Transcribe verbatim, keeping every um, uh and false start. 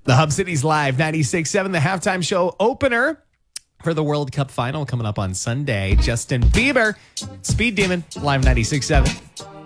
The Hub City's Live ninety-six point seven, the halftime show opener for the World Cup final coming up on Sunday. Justin Bieber, Speed Demon, Live ninety-six point seven.